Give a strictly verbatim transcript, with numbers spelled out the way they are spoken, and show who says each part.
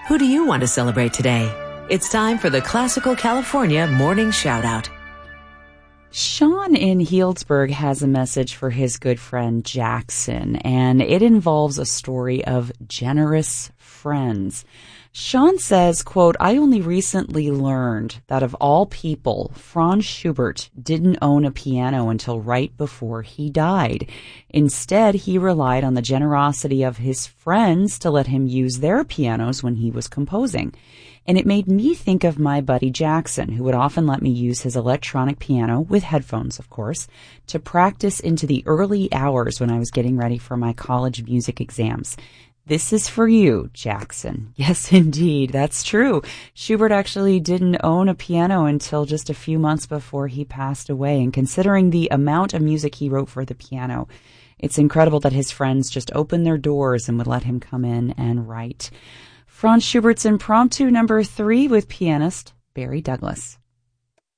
Speaker 1: Who do you want to celebrate today? It's time for the Classical California Morning Shoutout.
Speaker 2: Sean in Healdsburg has a message for his good friend Jackson, and it involves a story of generous friends. Sean says, quote, I only recently learned that of all people, Franz Schubert didn't own a piano until right before he died. Instead, he relied on the generosity of his friends to let him use their pianos when he was composing. And it made me think of my buddy Jackson, who would often let me use his electronic piano, with headphones, of course, to practice into the early hours when I was getting ready for my college music exams. This is for you, Jackson. Yes, indeed, that's true. Schubert actually didn't own a piano until just a few months before he passed away, and considering the amount of music he wrote for the piano, it's incredible that his friends just opened their doors and would let him come in and write. Franz Schubert's Impromptu number three with pianist Barry Douglas.